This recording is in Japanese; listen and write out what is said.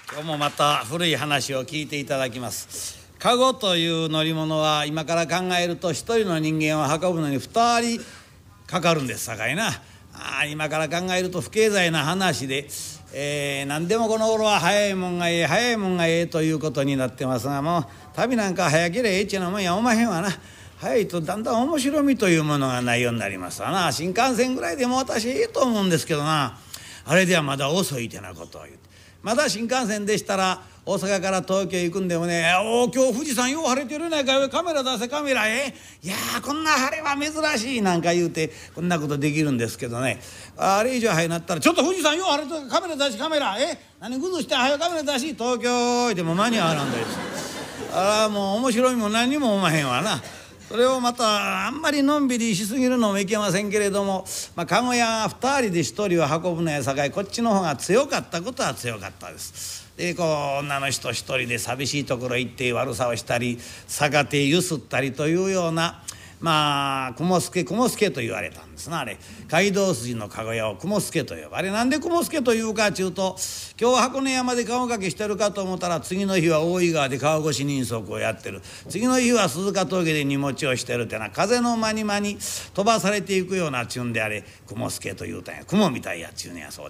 今日もまた古い話を聞いていただきます。カゴという乗り物は今から考えると一人の人間を運ぶのに二人かかるんですさかいな。今から考えると不経済な話で、何でもこの頃は早いもんがええ早いもんがええということになってますが、もう旅なんか早ければええっちゅうのもんやおまへんわな。早いとだんだん面白みというものがないようになりますわな。新幹線ぐらいでも私ええと思うんですけどな、あれではまだ遅いてなことを言うて。まだ新幹線でしたら大阪から東京行くんでもね「今日富士山よう晴れてるやないかい、カメラ出せカメラいやこんな晴れは珍しい」なんか言うてこんなことできるんですけどね、あれ以上早なったら「ちょっと富士山よう晴れてるカメラ出しカメラ何崩して早カメラ出し東京」でも間に合わなんだよ。もう面白いも何にも思わへんわな。それをまたあんまりのんびりしすぎるのもいけませんけれども、カゴや2人で1人を運ぶのやさかいこっちの方が強かったことは強かったです。で女の人1人で寂しいところ行って悪さをしたり逆手ゆすったりというような雲助と言われたんですな。あれ街道筋のかご屋を雲助と呼ばれ、なんで雲助というかちゅうと、今日箱根山で川掛けしてるかと思ったら次の日は大井川で川越し人足をやってる、次の日は鈴鹿峠で荷物をしてるってな、風の間に飛ばされていくようなちゅうんであれ雲助というたんや。雲みたいやっちゅうねやそう